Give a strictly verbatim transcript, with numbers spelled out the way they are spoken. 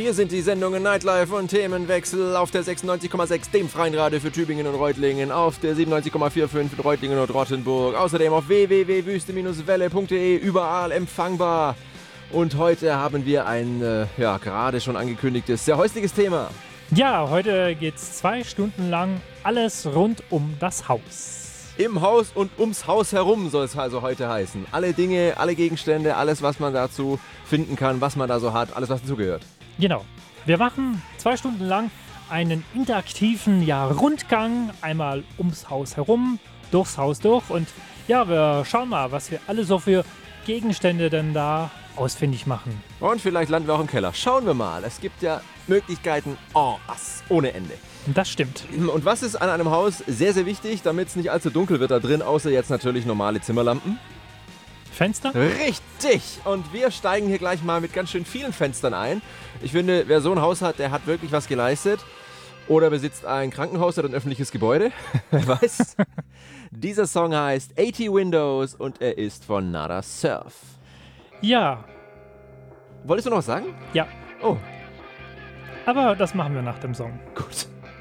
Hier sind die Sendungen Nightlife und Themenwechsel auf der sechsundneunzig Komma sechs, dem freien Radio für Tübingen und Reutlingen, auf der siebenundneunzig Komma fünfundvierzig in Reutlingen und Rottenburg, außerdem auf w w w punkt wüste Bindestrich welle punkt de, überall empfangbar. Und heute haben wir ein, äh, ja, gerade schon angekündigtes, sehr häusliches Thema. Ja, heute geht's zwei Stunden lang alles rund um das Haus. Im Haus und ums Haus herum soll es also heute heißen. Alle Dinge, alle Gegenstände, alles, was man dazu finden kann, was man da so hat, alles, was dazugehört. Genau. Wir machen zwei Stunden lang einen interaktiven ja, Rundgang, einmal ums Haus herum, durchs Haus durch und ja, wir schauen mal, was wir alle so für Gegenstände denn da ausfindig machen. Und vielleicht landen wir auch im Keller. Schauen wir mal. Es gibt ja Möglichkeiten oh, was, ohne Ende. Das stimmt. Und was ist an einem Haus sehr, sehr wichtig, damit es nicht allzu dunkel wird da drin, außer jetzt natürlich normale Zimmerlampen? Fenster? Richtig! Und wir steigen hier gleich mal mit ganz schön vielen Fenstern ein. Ich finde, wer so ein Haus hat, der hat wirklich was geleistet. Oder besitzt ein Krankenhaus oder ein öffentliches Gebäude. Wer weiß. Dieser Song heißt achtzig Windows und er ist von Nada Surf. Ja. Wolltest du noch was sagen? Ja. Oh. Aber das machen wir nach dem Song. Gut.